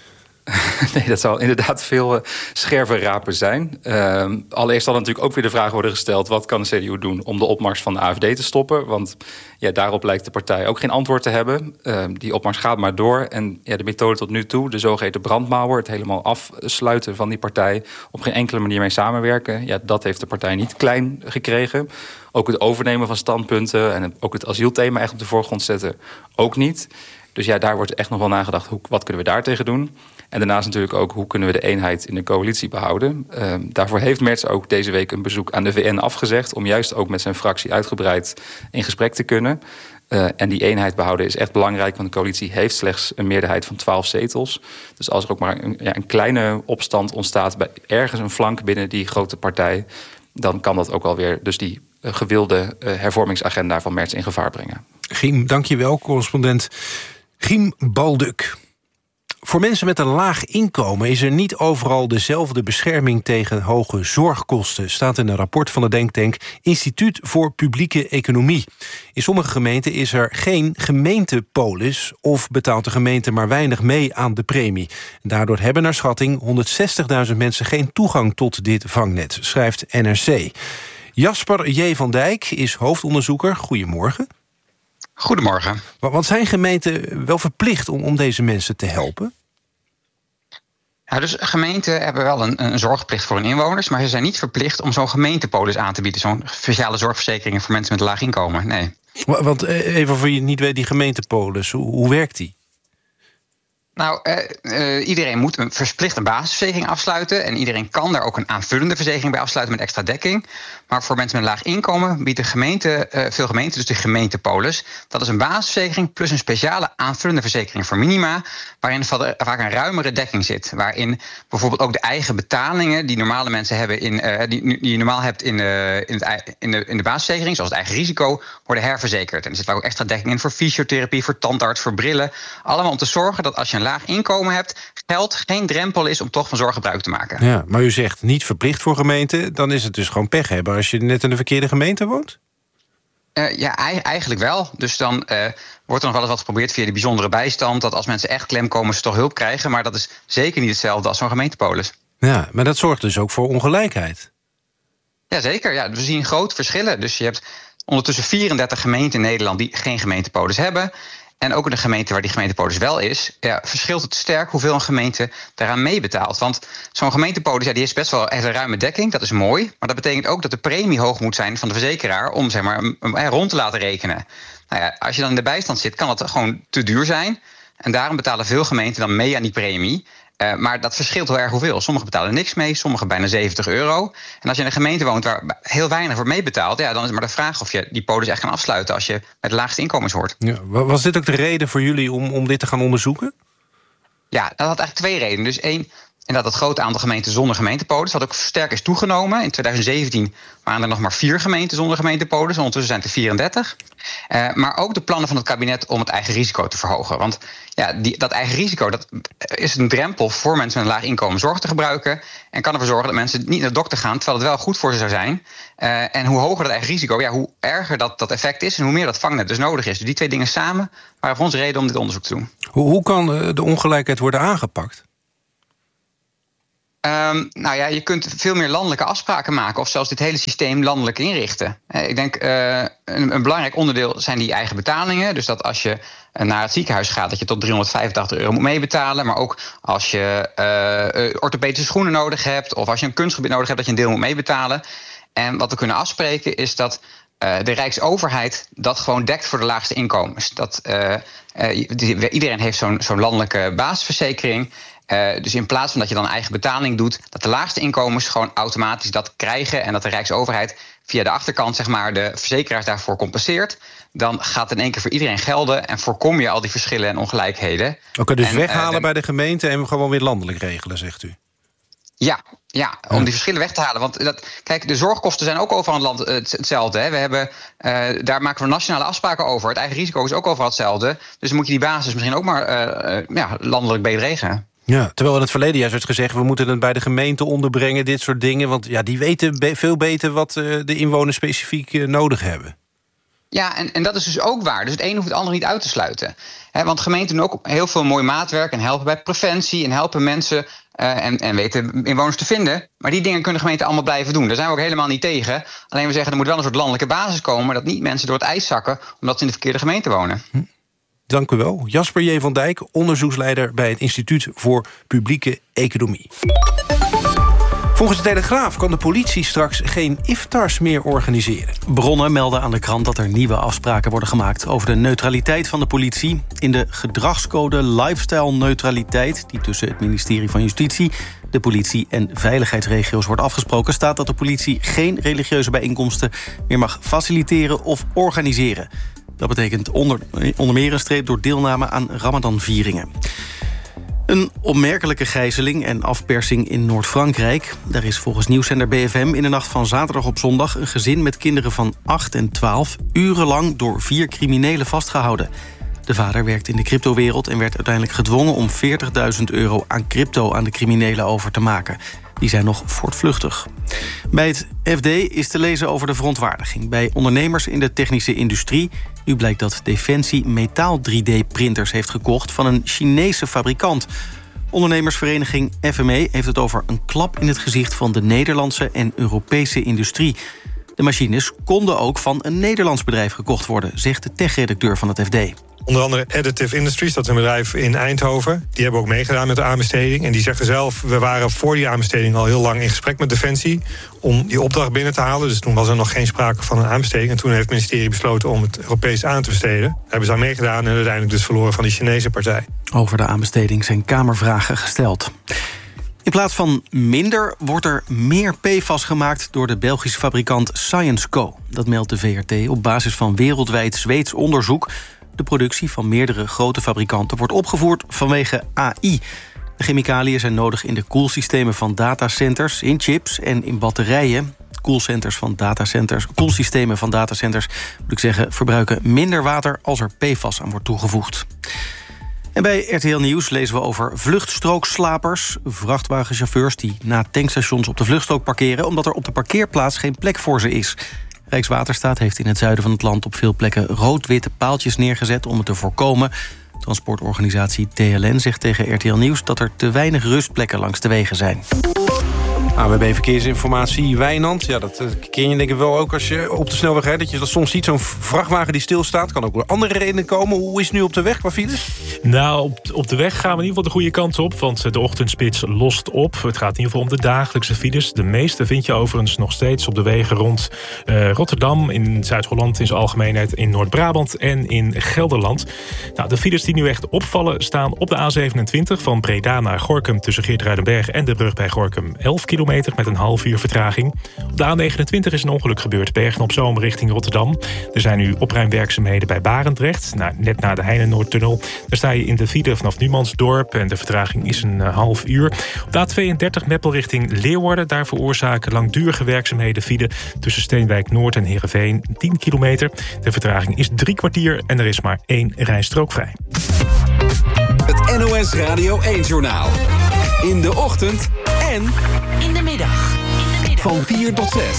Speaker 3: Nee, dat zal inderdaad veel uh, scherpe rapen zijn. Uh, allereerst zal natuurlijk ook weer de vraag worden gesteld... wat kan de C D U doen om de opmars van de A F D te stoppen? Want ja, daarop lijkt de partij ook geen antwoord te hebben. Uh, die opmars gaat maar door. En ja, de methode tot nu toe, de zogeheten brandmauer... het helemaal afsluiten van die partij... op geen enkele manier mee samenwerken... ja, dat heeft de partij niet klein gekregen. Ook het overnemen van standpunten... en ook het asielthema echt op de voorgrond zetten, ook niet. Dus ja, daar wordt echt nog wel nagedacht... Hoe, wat kunnen we daartegen doen? En daarnaast natuurlijk ook, hoe kunnen we de eenheid in de coalitie behouden? Uh, daarvoor heeft Merz ook deze week een bezoek aan de V N afgezegd... om juist ook met zijn fractie uitgebreid in gesprek te kunnen. Uh, en die eenheid behouden is echt belangrijk... want de coalitie heeft slechts een meerderheid van twaalf zetels. Dus als er ook maar een, ja, een kleine opstand ontstaat... bij ergens een flank binnen die grote partij... dan kan dat ook alweer dus die uh, gewilde uh, hervormingsagenda van Merz in gevaar brengen.
Speaker 1: Giem, dank je wel, correspondent Giem Balduk. Voor mensen met een laag inkomen is er niet overal dezelfde bescherming tegen hoge zorgkosten, staat in een rapport van de denktank Instituut voor Publieke Economie. In sommige gemeenten is er geen gemeentepolis of betaalt de gemeente maar weinig mee aan de premie. Daardoor hebben naar schatting honderdzestigduizend mensen geen toegang tot dit vangnet, schrijft N R C. Jasper J. van Dijk is hoofdonderzoeker. Goedemorgen.
Speaker 4: Goedemorgen.
Speaker 1: Want zijn gemeenten wel verplicht om, om deze mensen te helpen?
Speaker 4: Ja, dus gemeenten hebben wel een, een zorgplicht voor hun inwoners... maar ze zijn niet verplicht om zo'n gemeentepolis aan te bieden. Zo'n speciale zorgverzekering voor mensen met een laag inkomen, nee.
Speaker 1: Want even voor je niet weet, die gemeentepolis, hoe, hoe werkt die?
Speaker 4: Nou, uh, uh, iedereen moet een verplicht een basisverzekering afsluiten... en iedereen kan daar ook een aanvullende verzekering bij afsluiten met extra dekking. Maar voor mensen met een laag inkomen biedt de gemeente, uh, veel gemeenten dus de gemeentepolis. Dat is een basisverzekering plus een speciale aanvullende verzekering voor minima... waarin vaak een ruimere dekking zit. Waarin bijvoorbeeld ook de eigen betalingen die normale mensen hebben... In, uh, die, die je normaal hebt in, uh, in, het, in, de, in de basisverzekering, zoals het eigen risico... worden herverzekerd. En er zit vaak ook extra dekking in voor fysiotherapie, voor tandarts, voor brillen. Allemaal om te zorgen dat als je een laag inkomen hebt, geld geen drempel is om toch van zorg gebruik te maken.
Speaker 1: Ja, maar u zegt niet verplicht voor gemeenten, dan is het dus gewoon pech hebben als je net in de verkeerde gemeente woont?
Speaker 4: Uh, ja, eigenlijk wel. Dus dan uh, wordt er nog wel eens wat geprobeerd via de bijzondere bijstand, dat als mensen echt klem komen, ze toch hulp krijgen. Maar dat is zeker niet hetzelfde als zo'n gemeentepolis.
Speaker 1: Ja, maar dat zorgt dus ook voor ongelijkheid.
Speaker 4: Jazeker, ja, we zien grote verschillen. Dus je hebt ondertussen vierendertig gemeenten in Nederland die geen gemeentepolis hebben. En ook in de gemeente waar die gemeentepolis wel is, ja, verschilt het sterk hoeveel een gemeente daaraan meebetaalt. Want zo'n gemeentepolis, ja, die heeft best wel een ruime dekking, dat is mooi. Maar dat betekent ook dat de premie hoog moet zijn van de verzekeraar om zeg maar, rond te laten rekenen. Nou ja, als je dan in de bijstand zit, kan dat gewoon te duur zijn. En daarom betalen veel gemeenten dan mee aan die premie. Uh, maar dat verschilt heel erg hoeveel. Sommigen betalen niks mee, sommigen bijna zeventig euro. En als je in een gemeente woont waar heel weinig wordt meebetaald, ja, dan is het maar de vraag of je die polis echt kan afsluiten als je met de laagste inkomens hoort.
Speaker 1: Ja, was dit ook de reden voor jullie om, om dit te gaan onderzoeken?
Speaker 4: Ja, dat had eigenlijk twee redenen. Dus één, en dat het grote aantal gemeenten zonder gemeentepolis, wat ook sterk is toegenomen. In twintig zeventien waren er nog maar vier gemeenten zonder gemeentepolis. Ondertussen zijn het er vierendertig. Uh, maar ook de plannen van het kabinet om het eigen risico te verhogen. Want ja, die, dat eigen risico dat is een drempel voor mensen met een laag inkomen zorg te gebruiken. En kan ervoor zorgen dat mensen niet naar de dokter gaan, terwijl het wel goed voor ze zou zijn. Uh, en hoe hoger dat eigen risico, ja, hoe erger dat, dat effect is en hoe meer dat vangnet dus nodig is. Dus die twee dingen samen waren voor ons reden om dit onderzoek te doen.
Speaker 1: Hoe, hoe kan de ongelijkheid worden aangepakt?
Speaker 4: Um, nou ja, je kunt veel meer landelijke afspraken maken of zelfs dit hele systeem landelijk inrichten. Uh, ik denk uh, een, een belangrijk onderdeel zijn die eigen betalingen. Dus dat als je uh, naar het ziekenhuis gaat, dat je tot driehonderdvijfentachtig euro moet meebetalen. Maar ook als je uh, uh, orthopedische schoenen nodig hebt of als je een kunstgebied nodig hebt, dat je een deel moet meebetalen. En wat we kunnen afspreken is dat uh, de Rijksoverheid dat gewoon dekt voor de laagste inkomens. Dat uh, uh, die, iedereen heeft zo'n, zo'n landelijke basisverzekering. Uh, dus in plaats van dat je dan eigen betaling doet, dat de laagste inkomens gewoon automatisch dat krijgen en dat de Rijksoverheid via de achterkant zeg maar, de verzekeraars daarvoor compenseert, dan gaat het in één keer voor iedereen gelden en voorkom je al die verschillen en ongelijkheden.
Speaker 1: Oké, okay, dus
Speaker 4: en,
Speaker 1: weghalen
Speaker 4: uh, de,
Speaker 1: bij de gemeente en gewoon weer landelijk regelen, zegt u?
Speaker 4: Ja, ja, om die verschillen weg te halen. Want dat, kijk, de zorgkosten zijn ook overal in het land hetzelfde. Hè. We hebben, uh, daar maken we nationale afspraken over. Het eigen risico is ook overal hetzelfde. Dus dan moet je die basis misschien ook maar uh, uh, ja, landelijk beter regelen.
Speaker 1: Ja, terwijl in het verleden juist werd gezegd, we moeten het bij de gemeente onderbrengen, dit soort dingen. Want ja, die weten be- veel beter wat uh, de inwoners specifiek uh, nodig hebben.
Speaker 4: Ja, en, en dat is dus ook waar. Dus het een hoeft het ander niet uit te sluiten. He, want gemeenten doen ook heel veel mooi maatwerk en helpen bij preventie en helpen mensen uh, en, en weten inwoners te vinden. Maar die dingen kunnen gemeenten allemaal blijven doen. Daar zijn we ook helemaal niet tegen. Alleen we zeggen er moet wel een soort landelijke basis komen, maar dat niet mensen door het ijs zakken omdat ze in de verkeerde gemeente wonen.
Speaker 1: Hm. Dank u wel. Jasper J. van Dijk, onderzoeksleider bij het Instituut voor Publieke Economie. Volgens de Telegraaf kan de politie straks geen iftars meer organiseren.
Speaker 16: Bronnen melden aan de krant dat er nieuwe afspraken worden gemaakt over de neutraliteit van de politie. In de gedragscode Lifestyle Neutraliteit, die tussen het ministerie van Justitie, de politie en veiligheidsregio's wordt afgesproken, staat dat de politie geen religieuze bijeenkomsten meer mag faciliteren of organiseren. Dat betekent onder, onder meer een streep door deelname aan Ramadanvieringen. Een opmerkelijke gijzeling en afpersing in Noord-Frankrijk. Daar is volgens nieuwszender B F M in de nacht van zaterdag op zondag een gezin met kinderen van acht en twaalf urenlang door vier criminelen vastgehouden. De vader werkt in de cryptowereld en werd uiteindelijk gedwongen om veertigduizend euro aan crypto aan de criminelen over te maken. Die zijn nog voortvluchtig. Bij het F D is te lezen over de verontwaardiging bij ondernemers in de technische industrie. Nu blijkt dat Defensie metaal drie D-printers heeft gekocht van een Chinese fabrikant. Ondernemersvereniging F M E heeft het over een klap in het gezicht van de Nederlandse en Europese industrie. De machines konden ook van een Nederlands bedrijf gekocht worden, zegt de techredacteur van het F D.
Speaker 5: Onder andere Additive Industries, dat is een bedrijf in Eindhoven. Die hebben ook meegedaan met de aanbesteding. En die zeggen zelf, we waren voor die aanbesteding al heel lang in gesprek met Defensie om die opdracht binnen te halen. Dus toen was er nog geen sprake van een aanbesteding. En toen heeft het ministerie besloten om het Europees aan te besteden. Daar hebben ze aan meegedaan en uiteindelijk dus verloren van die Chinese partij.
Speaker 16: Over de aanbesteding zijn kamervragen gesteld. In plaats van minder wordt er meer P F A S gemaakt door de Belgische fabrikant Syensco. Dat meldt de V R T op basis van wereldwijd Zweeds onderzoek. De productie van meerdere grote fabrikanten wordt opgevoerd vanwege A I. De chemicaliën zijn nodig in de koelsystemen van datacenters, in chips en in batterijen. Koelcenters van datacenters, koelsystemen van datacenters, moet ik zeggen, verbruiken minder water als er P F A S aan wordt toegevoegd. En bij R T L Nieuws lezen we over vluchtstrookslapers. Vrachtwagenchauffeurs die na tankstations op de vluchtstrook parkeren omdat er op de parkeerplaats geen plek voor ze is. Rijkswaterstaat heeft in het zuiden van het land op veel plekken rood-witte paaltjes neergezet om het te voorkomen. Transportorganisatie T L N zegt tegen R T L Nieuws dat er te weinig rustplekken langs de wegen zijn.
Speaker 1: A W B Verkeersinformatie, Wijnand. Ja, dat ken je denk ik wel ook als je op de snelweg rijdt. Dat je dat soms ziet, zo'n vrachtwagen die stilstaat. Kan ook door andere redenen komen. Hoe is het nu op de weg qua files?
Speaker 17: Nou, op, op de weg gaan we in ieder geval de goede kant op. Want de ochtendspits lost op. Het gaat in ieder geval om de dagelijkse files. De meeste vind je overigens nog steeds op de wegen rond uh, Rotterdam. In Zuid-Holland in zijn algemeenheid. In Noord-Brabant en in Gelderland. Nou, de files die nu echt opvallen staan op de A zevenentwintig. Van Breda naar Gorinchem tussen Geertruidenberg en de brug bij Gorinchem. elf kilometer met een half uur vertraging. Op de A negenentwintig is een ongeluk gebeurd. Bergen-op-Zoom richting Rotterdam. Er zijn nu opruimwerkzaamheden bij Barendrecht. Nou, net na de Heinenoordtunnel. Daar sta je in de file vanaf Numansdorp. En de vertraging is een uh, half uur. Op de A tweeëndertig Meppel richting Leeuwarden. Daar veroorzaken langdurige werkzaamheden file tussen Steenwijk Noord en Heerenveen. tien kilometer. De vertraging is drie kwartier en er is maar één rijstrook vrij.
Speaker 6: Het N O S Radio één-journaal. In de ochtend en
Speaker 12: in de middag.
Speaker 6: Van vier tot zes.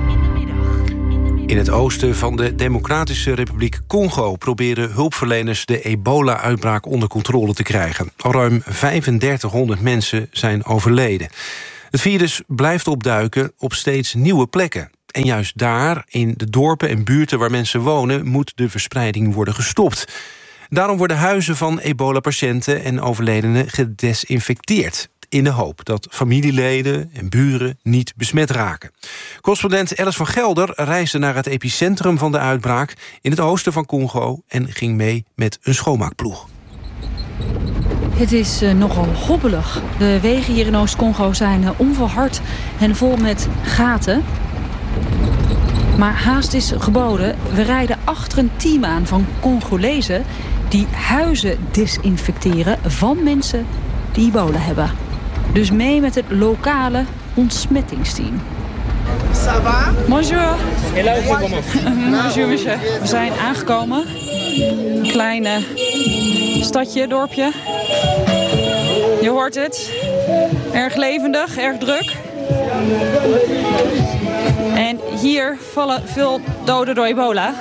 Speaker 1: In het oosten van de Democratische Republiek Congo proberen hulpverleners de ebola-uitbraak onder controle te krijgen. Al ruim vijfendertighonderd mensen zijn overleden. Het virus blijft opduiken op steeds nieuwe plekken. En juist daar, in de dorpen en buurten waar mensen wonen, moet de verspreiding worden gestopt. Daarom worden huizen van ebola-patiënten en overledenen gedesinfecteerd, in de hoop dat familieleden en buren niet besmet raken. Correspondent Alice van Gelder reisde naar het epicentrum van de uitbraak in het oosten van Congo en ging mee met een schoonmaakploeg.
Speaker 7: Het is uh, nogal hobbelig. De wegen hier in Oost-Congo zijn uh, onverhard en vol met gaten. Maar haast is geboden. We rijden achter een team aan van Congolezen die huizen desinfecteren van mensen die ebola hebben. Dus mee met het lokale ontsmettingsteam. Ça va? Bonjour. Bonjour, monsieur. We zijn aangekomen. Een klein uh, stadje, dorpje. Je hoort het. Erg levendig, erg druk. En hier vallen veel doden door ebola.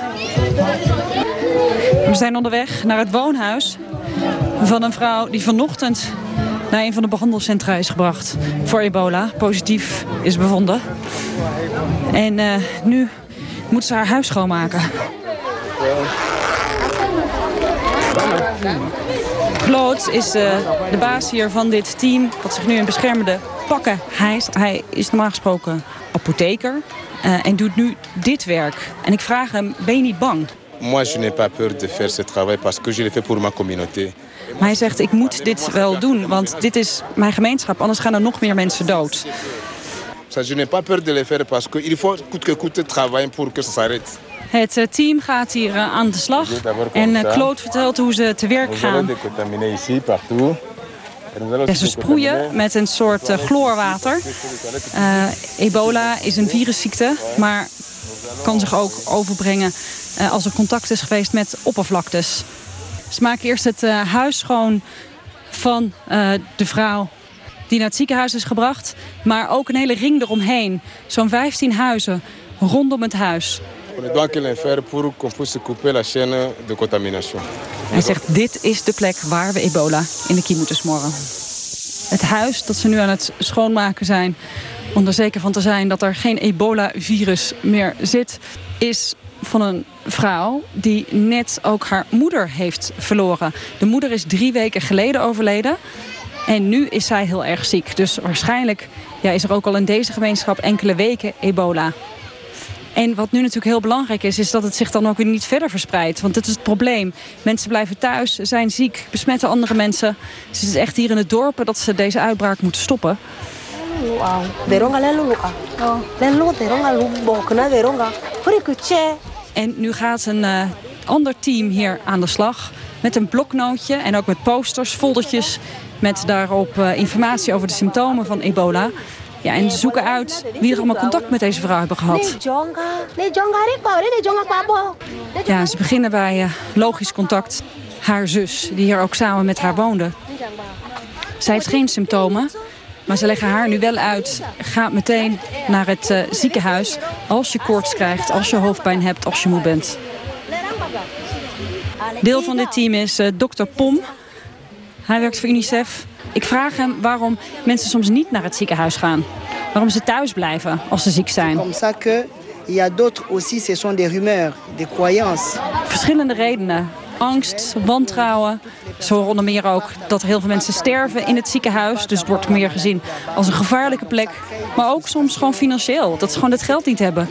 Speaker 7: We zijn onderweg naar het woonhuis van een vrouw die vanochtend naar een van de behandelcentra is gebracht voor ebola. Positief is bevonden. En uh, nu moet ze haar huis schoonmaken. Claude is uh, de baas hier van dit team dat zich nu in beschermende pakken hijst. Hij is normaal gesproken apotheker uh, en doet nu dit werk. En ik vraag hem, ben je niet bang?
Speaker 8: Moi, je n'ai pas peur de faire ce travail parce que je le fais pour ma communauté.
Speaker 7: Maar hij zegt, ik moet dit wel doen, want dit is mijn gemeenschap. Anders gaan er nog meer mensen dood.
Speaker 8: Je n'ai pas peur de le faire parce que il faut coûte que coûte travailler pour que ça s'arrête.
Speaker 7: Het team gaat hier uh, aan de slag. En uh, Claude vertelt hoe ze te werk gaan. Ja, ze sproeien met een soort uh, chloorwater. Uh, ebola is een virusziekte, maar kan zich ook overbrengen uh, als er contact is geweest met oppervlaktes. Ze maken eerst het uh, huis schoon van uh, de vrouw die naar het ziekenhuis is gebracht. Maar ook een hele ring eromheen. Zo'n vijftien huizen rondom het huis. Hij zegt, dit is de plek waar we ebola in de kiem moeten smoren. Het huis dat ze nu aan het schoonmaken zijn, om er zeker van te zijn dat er geen ebola-virus meer zit, is van een vrouw die net ook haar moeder heeft verloren. De moeder is drie weken geleden overleden en nu is zij heel erg ziek. Dus waarschijnlijk ja, is er ook al in deze gemeenschap enkele weken ebola. En wat nu natuurlijk heel belangrijk is, is dat het zich dan ook weer niet verder verspreidt. Want dat is het probleem. Mensen blijven thuis, zijn ziek, besmetten andere mensen. Dus het is echt hier in het dorp dat ze deze uitbraak moeten stoppen. En nu gaat een uh, ander team hier aan de slag met een bloknootje en ook met posters, foldertjes met daarop uh, informatie over de symptomen van ebola. Ja, en ze zoeken uit wie er allemaal contact met deze vrouw hebben gehad. Ja, ze beginnen bij uh, logisch contact. Haar zus, die hier ook samen met haar woonde. Zij heeft geen symptomen, maar ze leggen haar nu wel uit. Ga meteen naar het uh, ziekenhuis als je koorts krijgt, als je hoofdpijn hebt, als je moe bent. Deel van dit team is uh, dokter Pom. Hij werkt voor UNICEF. Ik vraag hem waarom mensen soms niet naar het ziekenhuis gaan. Waarom ze thuis blijven als ze ziek zijn. Verschillende redenen. Angst, wantrouwen. Ze horen onder meer ook dat er heel veel mensen sterven in het ziekenhuis. Dus het wordt meer gezien als een gevaarlijke plek. Maar ook soms gewoon financieel. Dat ze gewoon het geld niet hebben.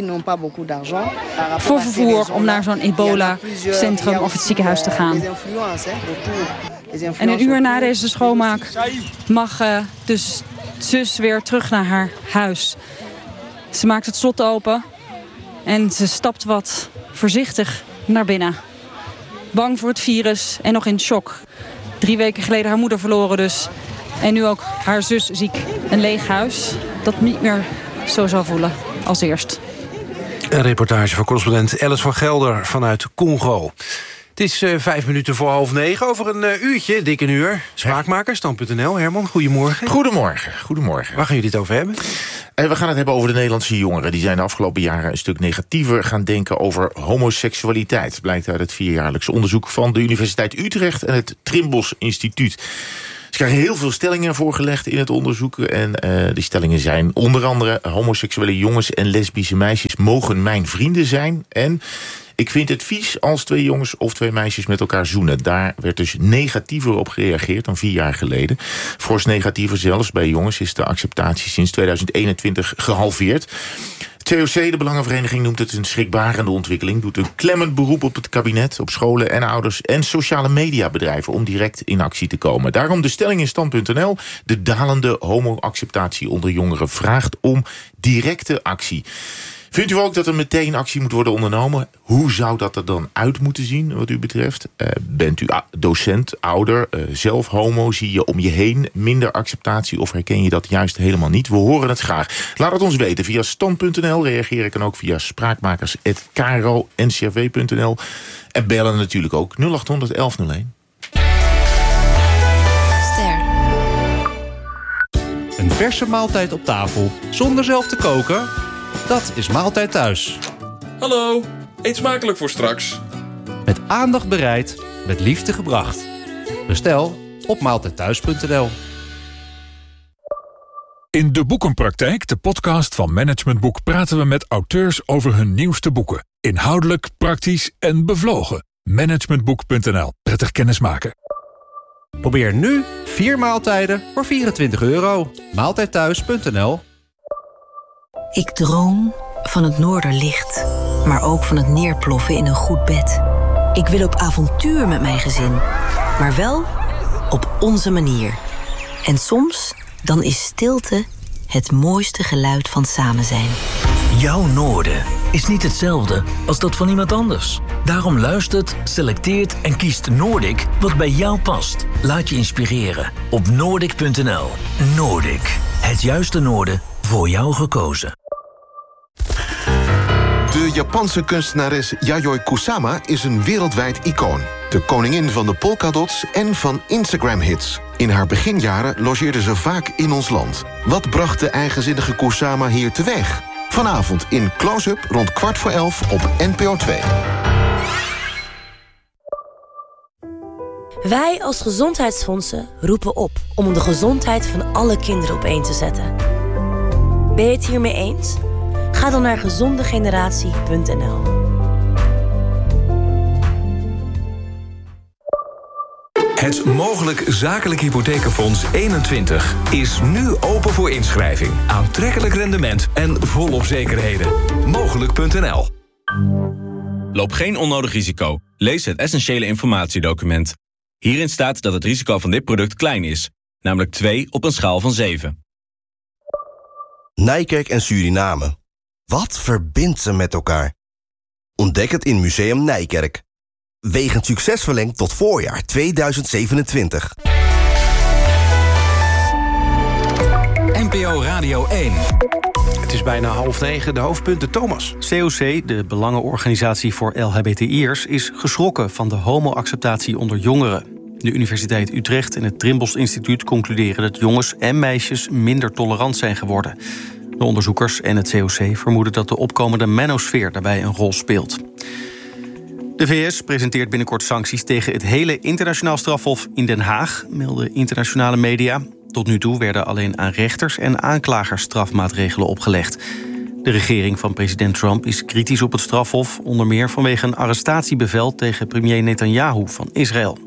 Speaker 7: Voor vervoer om naar zo'n ebola-centrum of het ziekenhuis te gaan. En een uur na deze schoonmaak mag uh, dus zus weer terug naar haar huis. Ze maakt het slot open en ze stapt wat voorzichtig naar binnen. Bang voor het virus en nog in shock. Drie weken geleden haar moeder verloren dus. En nu ook haar zus ziek. Een leeg huis dat niet meer zo zal voelen als eerst.
Speaker 1: Een reportage van correspondent Alice van Gelder vanuit Congo. Het is uh, vijf minuten voor half negen. Over een uh, uurtje, dik een uur. Smaakmaker, stand punt n l. Herman, goedemorgen.
Speaker 9: Goedemorgen, goedemorgen.
Speaker 1: Waar gaan jullie het over hebben?
Speaker 9: Uh, we gaan het hebben over de Nederlandse jongeren. Die zijn de afgelopen jaren een stuk negatiever gaan denken over homoseksualiteit. Blijkt uit het vierjaarlijks onderzoek van de Universiteit Utrecht en het Trimbos Instituut. Ze krijgen heel veel stellingen voorgelegd in het onderzoek. En uh, die stellingen zijn onder andere: homoseksuele jongens en lesbische meisjes mogen mijn vrienden zijn. En ik vind het vies als twee jongens of twee meisjes met elkaar zoenen. Daar werd dus negatiever op gereageerd dan vier jaar geleden. Fors negatiever zelfs. Bij jongens is de acceptatie sinds tweeduizend eenentwintig gehalveerd. C O C, de Belangenvereniging, noemt het een schrikbarende ontwikkeling. Doet een klemmend beroep op het kabinet, op scholen en ouders en sociale mediabedrijven om direct in actie te komen. Daarom de stelling in stand punt n l. De dalende homo-acceptatie onder jongeren vraagt om directe actie. Vindt u ook dat er meteen actie moet worden ondernomen? Hoe zou dat er dan uit moeten zien wat u betreft? Uh, bent u docent, ouder, uh, zelf homo? Zie je om je heen minder acceptatie of herken je dat juist helemaal niet? We horen het graag. Laat het ons weten via stand punt n l. Reageer ik dan ook via spraakmakers punt k r o n c r v punt n l. En bellen natuurlijk ook nul acht honderd elf nul een.
Speaker 10: Ster. Een verse maaltijd op tafel zonder zelf te koken?
Speaker 2: Dat is Maaltijd Thuis.
Speaker 10: Hallo, eet smakelijk voor straks.
Speaker 2: Met aandacht bereid, met liefde gebracht. Bestel op maaltijdthuis punt n l.
Speaker 11: In De Boekenpraktijk, de podcast van Management Boek, praten we met auteurs over hun nieuwste boeken. Inhoudelijk, praktisch en bevlogen. managementboek punt n l. Prettig kennismaken.
Speaker 2: Probeer nu vier maaltijden voor vierentwintig euro. maaltijdthuis punt n l.
Speaker 14: Ik droom van het noorderlicht, maar ook van het neerploffen in een goed bed. Ik wil op avontuur met mijn gezin, maar wel op onze manier. En soms, dan is stilte het mooiste geluid van samen zijn.
Speaker 15: Jouw noorden is niet hetzelfde als dat van iemand anders. Daarom luistert, selecteert en kiest Noordic wat bij jou past. Laat je inspireren op noordic punt n l. Noordic, het juiste noorden voor jou gekozen.
Speaker 18: De Japanse kunstenares Yayoi Kusama is een wereldwijd icoon. De koningin van de polkadots en van Instagram-hits. In haar beginjaren logeerde ze vaak in ons land. Wat bracht de eigenzinnige Kusama hier teweeg? Vanavond in Close-up rond kwart voor elf op N P O twee.
Speaker 27: Wij als gezondheidsfondsen roepen op om de gezondheid van alle kinderen op één te zetten. Ben je het hiermee eens? Ga dan naar gezonde generatie punt n l.
Speaker 24: Het Mogelijk Zakelijk Hypothekenfonds eenentwintig is nu open voor inschrijving. Aantrekkelijk rendement en volop zekerheden. Mogelijk punt n l.
Speaker 25: Loop geen onnodig risico. Lees het essentiële informatiedocument. Hierin staat dat het risico van dit product klein is. Namelijk twee op een schaal van zeven.
Speaker 28: Nijkerk en Suriname. Wat verbindt ze met elkaar? Ontdek het in Museum Nijkerk. Wegend succes verlengd tot voorjaar tweeduizend zevenentwintig.
Speaker 6: N P O Radio één.
Speaker 1: Het is bijna half negen, de hoofdpunten, Thomas.
Speaker 16: C O C, de belangenorganisatie voor L H B T I'ers, is geschrokken van de homo-acceptatie onder jongeren. De Universiteit Utrecht en het Trimbos Instituut concluderen dat jongens en meisjes minder tolerant zijn geworden. De onderzoekers en het C O C vermoeden dat de opkomende manosfeer daarbij een rol speelt. De V S presenteert binnenkort sancties tegen het hele internationaal strafhof in Den Haag, melden internationale media. Tot nu toe werden alleen aan rechters en aanklagers strafmaatregelen opgelegd. De regering van president Trump is kritisch op het strafhof, onder meer vanwege een arrestatiebevel tegen premier Netanyahu van Israël.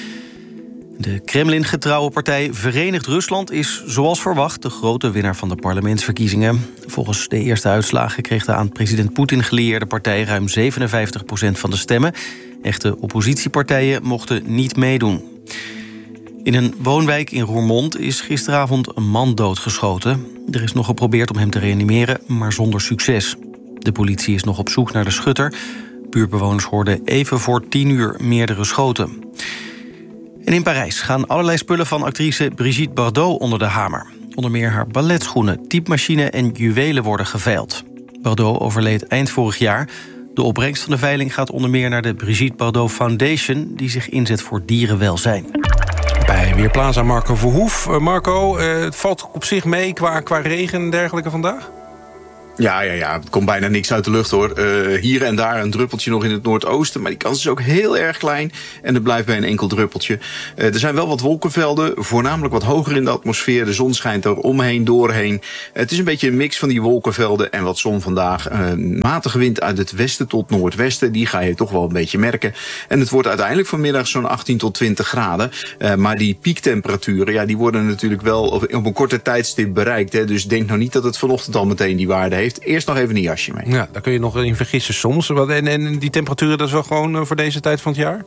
Speaker 16: De Kremlin-getrouwe partij Verenigd Rusland is, zoals verwacht, de grote winnaar van de parlementsverkiezingen. Volgens de eerste uitslagen kreeg de aan president Poetin gelieerde partij ruim zevenenvijftig procent van de stemmen. Echte oppositiepartijen mochten niet meedoen. In een woonwijk in Roermond is gisteravond een man doodgeschoten. Er is nog geprobeerd om hem te reanimeren, maar zonder succes. De politie is nog op zoek naar de schutter. Buurtbewoners hoorden even voor tien uur meerdere schoten. En in Parijs gaan allerlei spullen van actrice Brigitte Bardot onder de hamer. Onder meer haar balletschoenen, typemachine en juwelen worden geveild. Bardot overleed eind vorig jaar. De opbrengst van de veiling gaat onder meer naar de Brigitte Bardot Foundation, die zich inzet voor dierenwelzijn.
Speaker 1: Bij Weerplaza Marco Verhoef. Uh, Marco, uh, het valt op zich mee qua, qua regen en dergelijke vandaag?
Speaker 29: Ja, ja, ja, het komt bijna niks uit de lucht, hoor. Uh, hier en daar een druppeltje nog in het noordoosten, maar die kans is ook heel erg klein. En het blijft bij een enkel druppeltje. Uh, er zijn wel wat wolkenvelden, voornamelijk wat hoger in de atmosfeer. De zon schijnt er omheen, doorheen. Uh, het is een beetje een mix van die wolkenvelden en wat zon vandaag. Uh, matige wind uit het westen tot noordwesten, die ga je toch wel een beetje merken. En het wordt uiteindelijk vanmiddag zo'n achttien tot twintig graden. Uh, maar die piektemperaturen, ja, die worden natuurlijk wel op, op een korte tijdstip bereikt. Hè. Dus denk nou niet dat het vanochtend al meteen die waarde heeft. Eerst nog even een jasje mee.
Speaker 1: Ja, daar kun je nog in vergissen soms. En, en die temperaturen, dat is wel gewoon voor deze tijd van het jaar?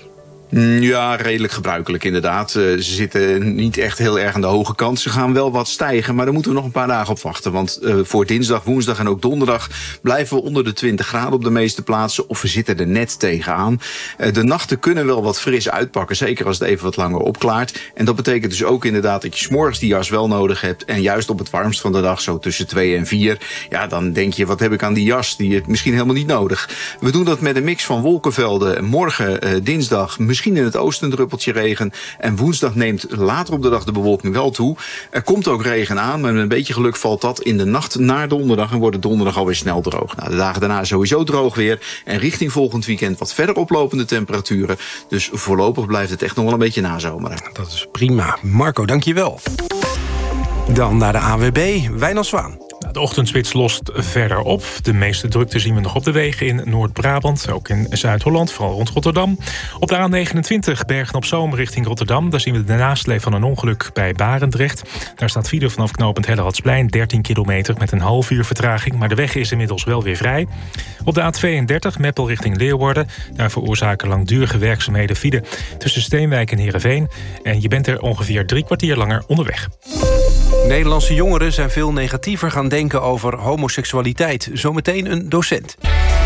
Speaker 29: Ja, redelijk gebruikelijk inderdaad. Ze zitten niet echt heel erg aan de hoge kant. Ze gaan wel wat stijgen, maar daar moeten we nog een paar dagen op wachten. Want uh, voor dinsdag, woensdag en ook donderdag blijven we onder de twintig graden op de meeste plaatsen. Of we zitten er net tegenaan. Uh, de nachten kunnen wel wat fris uitpakken, zeker als het even wat langer opklaart. En dat betekent dus ook inderdaad dat je 's morgens die jas wel nodig hebt. En juist op het warmst van de dag, zo tussen twee en vier... ja, dan denk je, wat heb ik aan die jas? Die heb ik misschien helemaal niet nodig. We doen dat met een mix van wolkenvelden. Morgen, uh, dinsdag, Misschien in het oosten een druppeltje regen. En woensdag neemt later op de dag de bewolking wel toe. Er komt ook regen aan, maar met een beetje geluk valt dat in de nacht naar donderdag en wordt het donderdag alweer snel droog. Nou, de dagen daarna sowieso droog weer. En richting volgend weekend wat verder oplopende temperaturen. Dus voorlopig blijft het echt nog wel een beetje nazomeren.
Speaker 1: Dat is prima. Marco, dank je wel. Dan naar de A W B, Wijnand Zwaan.
Speaker 17: De ochtendspits lost verder op. De meeste drukte zien we nog op de wegen in Noord-Brabant. Ook in Zuid-Holland, vooral rond Rotterdam. Op de A negenentwintig, Bergen-op-Zoom richting Rotterdam. Daar zien we de nasleep van een ongeluk bij Barendrecht. Daar staat file vanaf knooppunt Helleradsplein, dertien kilometer... met een half uur vertraging, maar de weg is inmiddels wel weer vrij. Op de A tweeëndertig, Meppel richting Leeuwarden. Daar veroorzaken langdurige werkzaamheden file tussen Steenwijk en Heerenveen. En je bent er ongeveer drie kwartier langer onderweg.
Speaker 1: Nederlandse jongeren zijn veel negatiever gaan denken over homoseksualiteit. Zometeen een docent.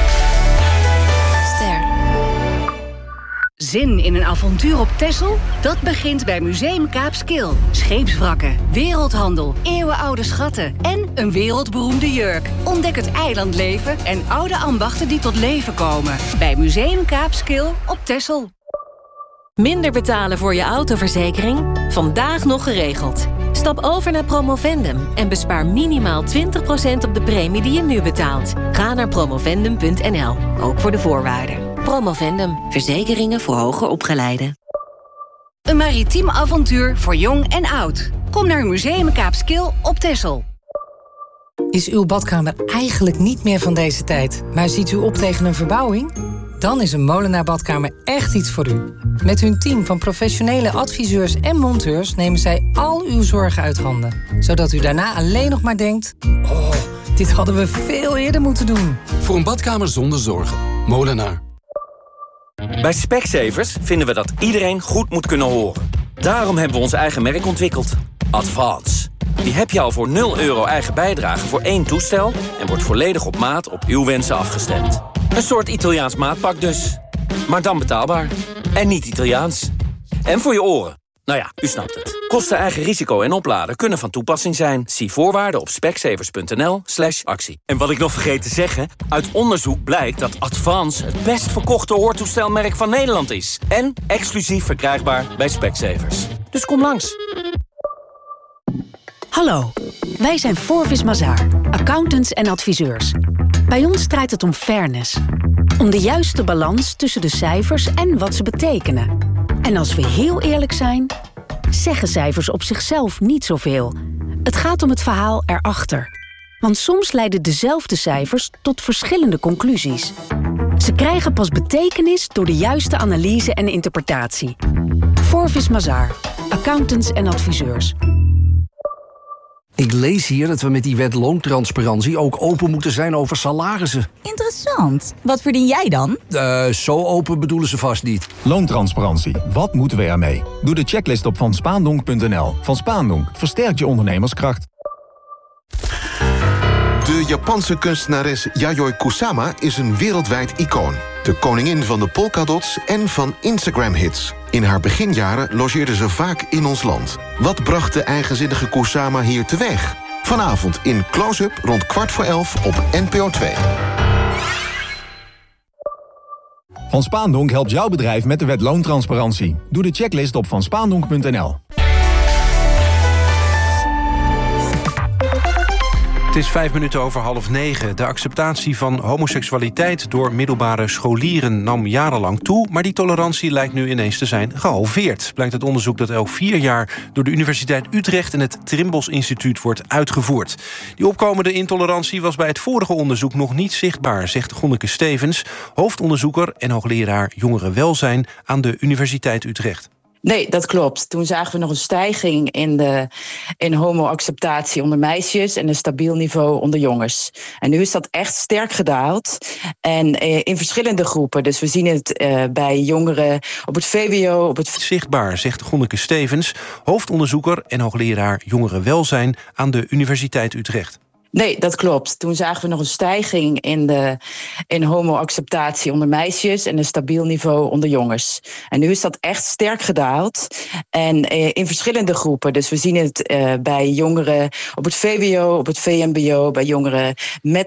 Speaker 3: Ster. Zin in een avontuur op Texel? Dat begint bij Museum Kaapskil. Scheepswrakken, wereldhandel, eeuwenoude schatten en een wereldberoemde jurk. Ontdek het eilandleven en oude ambachten die tot leven komen. Bij Museum Kaapskil op Texel.
Speaker 4: Minder betalen voor je autoverzekering? Vandaag nog geregeld. Stap over naar Promovendum en bespaar minimaal twintig procent op de premie die je nu betaalt. Ga naar promovendum punt n l, ook voor de voorwaarden. Promovendum, verzekeringen voor hoger opgeleiden.
Speaker 3: Een maritiem avontuur voor jong en oud. Kom naar Museum Kaapskil op Texel.
Speaker 13: Is uw badkamer eigenlijk niet meer van deze tijd, maar ziet u op tegen een verbouwing? Dan is een Molenaar Badkamer echt iets voor u. Met hun team van professionele adviseurs en monteurs nemen zij al uw zorgen uit handen. Zodat u daarna alleen nog maar denkt: oh, dit hadden we veel eerder moeten doen.
Speaker 19: Voor een badkamer zonder zorgen. Molenaar.
Speaker 20: Bij Specsavers vinden we dat iedereen goed moet kunnen horen. Daarom hebben we ons eigen merk ontwikkeld. Advance. Die heb je al voor nul euro eigen bijdrage voor één toestel en wordt volledig op maat op uw wensen afgestemd. Een soort Italiaans maatpak dus. Maar dan betaalbaar. En niet Italiaans. En voor je oren. Nou ja, u snapt het. Kosten, eigen risico en opladen kunnen van toepassing zijn. Zie voorwaarden op specsavers punt n l slash actie. En wat ik nog vergeet te zeggen, uit onderzoek blijkt dat Advance het best verkochte hoortoestelmerk van Nederland is. En exclusief verkrijgbaar bij Specsavers. Dus kom langs.
Speaker 3: Hallo, wij zijn Forvis Mazars, accountants en adviseurs. Bij ons draait het om fairness. Om de juiste balans tussen de cijfers en wat ze betekenen. En als we heel eerlijk zijn, zeggen cijfers op zichzelf niet zoveel. Het gaat om het verhaal erachter. Want soms leiden dezelfde cijfers tot verschillende conclusies. Ze krijgen pas betekenis door de juiste analyse en interpretatie. Forvis Mazars, accountants en adviseurs.
Speaker 21: Ik lees hier dat we met die wet loontransparantie ook open moeten zijn over salarissen.
Speaker 22: Interessant. Wat verdien jij dan?
Speaker 21: Uh, zo open bedoelen ze vast niet.
Speaker 23: Loontransparantie. Wat moeten we ermee? Doe de checklist op van spaandonk punt n l. Van Spaandonk versterkt je ondernemerskracht.
Speaker 18: De Japanse kunstenares Yayoi Kusama is een wereldwijd icoon. De koningin van de polkadots en van Instagram-hits. In haar beginjaren logeerde ze vaak in ons land. Wat bracht de eigenzinnige Kusama hier teweeg? Vanavond in Close-up rond kwart voor elf op N P O twee.
Speaker 23: Van Spaandonk helpt jouw bedrijf met de wet loontransparantie. Doe de checklist op van spaandonk punt n l.
Speaker 1: Het is vijf minuten over half negen. De acceptatie van homoseksualiteit door middelbare scholieren nam jarenlang toe, maar die tolerantie lijkt nu ineens te zijn gehalveerd. Blijkt uit onderzoek dat elk vier jaar door de Universiteit Utrecht en het Trimbos Instituut wordt uitgevoerd. Die opkomende intolerantie was bij het vorige onderzoek nog niet zichtbaar, zegt Gonneke Stevens, hoofdonderzoeker en hoogleraar jongerenwelzijn aan de Universiteit Utrecht.
Speaker 26: Nee, dat klopt. Toen zagen we nog een stijging in de in homo-acceptatie onder meisjes en een stabiel niveau onder jongens. En nu is dat echt sterk gedaald. En eh, in verschillende groepen. Dus we zien het eh, bij jongeren op het V W O. Op het...
Speaker 1: Zichtbaar, zegt Gonneke Stevens, hoofdonderzoeker en hoogleraar jongerenwelzijn aan de Universiteit Utrecht.
Speaker 26: Nee, dat klopt. Toen zagen we nog een stijging in de in homo-acceptatie onder meisjes en een stabiel niveau onder jongens. En nu is dat echt sterk gedaald. En eh, in verschillende groepen. Dus we zien het eh, bij jongeren op het V W O, op het V M B O, bij jongeren met